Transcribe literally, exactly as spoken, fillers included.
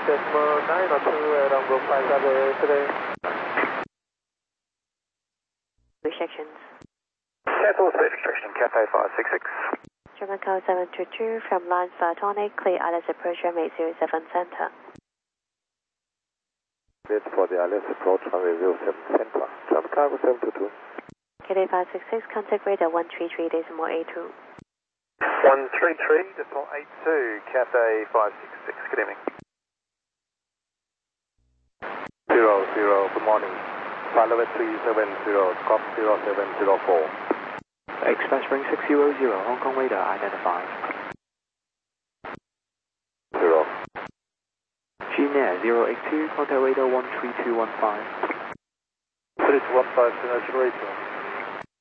decimal nine oh two, runway five zero today. Restrictions. Settle space restriction, Cathay five six six. German code seven two two from Lines Platonic, clear Alice approach from eight zero seven center. It's for the Alice approach runway zero seven center. Traffic cargo seven two two. Cathay five six six, contact radar one three three decimal eight two. one three three decimal eight two, Cathay five six six, good evening. Zero zero, good morning. Follow at three seven zero, Scott zero seven zero four. Express Spring six zero zero, Hong Kong radar identified. Zero. G-Nair zero eight two, contact radar one three two one five. Put it to one five zero three two.